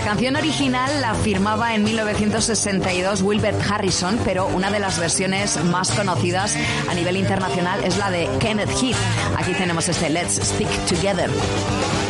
canción original la firmaba en 1962 Wilbert Harrison, pero una de las versiones más conocidas a nivel internacional es la de Kenneth Heath. Aquí tenemos este Let's Stick Together.